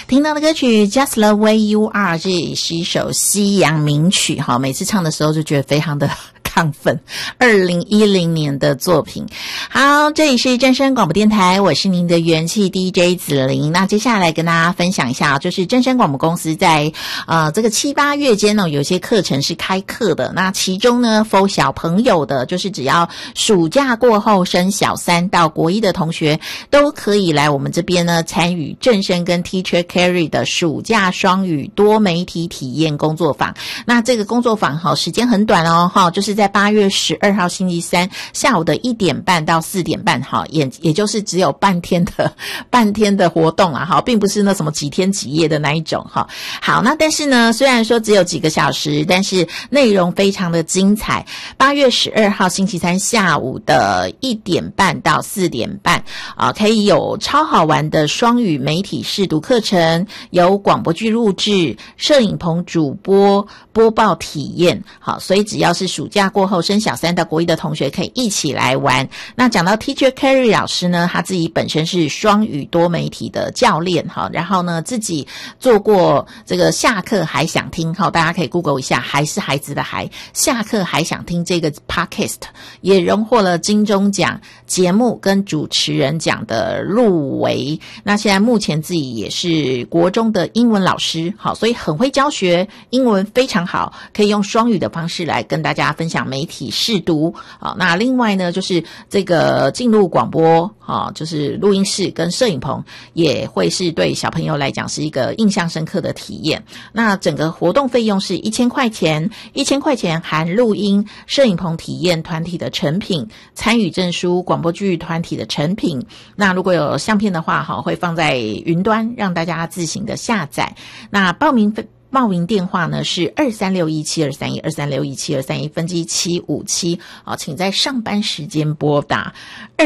听到的歌曲 Just the Way You Are， 这也是一首西洋名曲，每次唱的时候就觉得非常的亢奋。2010年的作品。好，这里是正声广播电台，我是您的元气 DJ 子琳。那接下来跟大家分享一下，就是正声广播公司在这个7、8月间呢，有些课程是开课的。那其中呢 for 小朋友的，就是只要暑假过后升小3到国1的同学，都可以来我们这边呢参与正声跟 Teacher Carry 的暑假双语多媒体体验工作坊。那这个工作坊时间很短哦，就是在8月12号星期三下午的1点半到4点半，也就是只有半天的活动啦，并不是那什么几天几夜的那一种。好，那但是呢，虽然说只有几个小时，但是内容非常的精彩。8月12号星期三下午的1点半到4点半可以有超好玩的双语媒体试读课程，有广播剧录制、摄影棚主播播报体验。好，所以只要是暑假过后升小3到国1的同学可以一起来玩。那讲到 Teacher Carry 老师呢，他自己本身是双语多媒体的教练，然后呢自己做过这个下课还想听，大家可以 Google 一下，还是孩子的孩，下课还想听这个 Podcast 也荣获了金钟奖节目跟主持人奖的入围。那现在目前自己也是国中的英文老师，所以很会教学，英文非常好，可以用双语的方式来跟大家分享媒体试读。那另外呢，就是这个进入广播，就是录音室跟摄影棚，也会是对小朋友来讲是一个印象深刻的体验。那整个活动费用是1000块钱，1000块钱含录音、摄影棚体验团体的成品、参与证书、广播剧团体的成品。那如果有相片的话，会放在云端让大家自行的下载。那报名电话呢是23617231 23617231分机757，请在上班时间拨打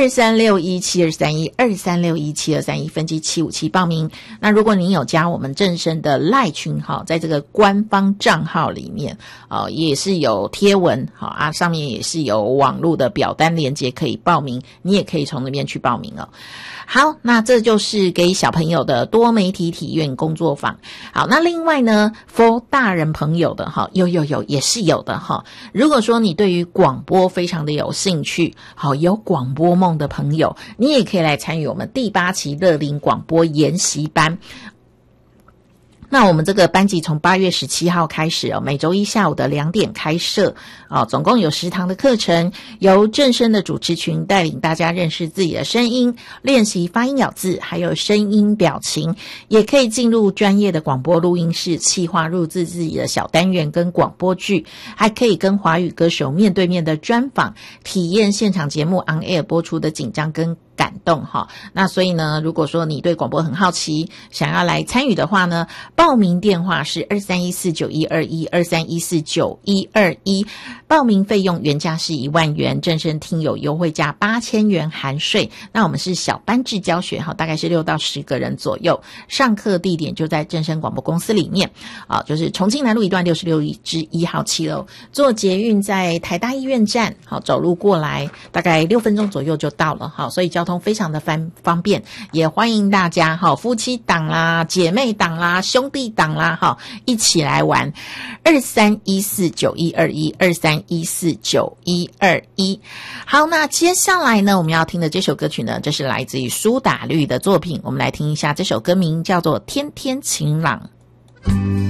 23617231 23617231分机757报名。那如果您有加我们正声的赖群，在这个官方账号里面也是有贴文，上面也是有网络的表单连结可以报名，你也可以从那边去报名哦。好，那这就是给小朋友的多媒体体验工作坊。好，那另外呢 for 大人朋友的有也是有的。如果说你对于广播非常的有兴趣，有广播梦的朋友，你也可以来参与我们第8期乐龄广播研习班。那我们这个班级从8月17号开始每周一下午的2点开设总共有10堂的课程，由正声的主持群带领大家认识自己的声音，练习发音咬字，还有声音表情，也可以进入专业的广播录音室，企划录制自己的小单元跟广播剧，还可以跟华语歌手面对面的专访，体验现场节目 on air 播出的紧张跟感动。那所以呢，如果说你对广播很好奇，想要来参与的话呢，报名电话是23149121 23149121，报名费用原价是1万元，正声听友优惠价8000元含税。那我们是小班制教学，大概是6到10个人左右，上课地点就在正声广播公司里面就是重庆南路1段66之1号7楼，坐捷运在台大医院站，走路过来大概6分钟左右就到了，所以交通非常的方便，也欢迎大家夫妻档啦、姐妹档啦、兄弟档啦一起来玩。23149121 23149121。好，那接下来呢，我们要听的这首歌曲呢，这是来自于苏打绿的作品，我们来听一下这首歌名叫做《天天晴朗》。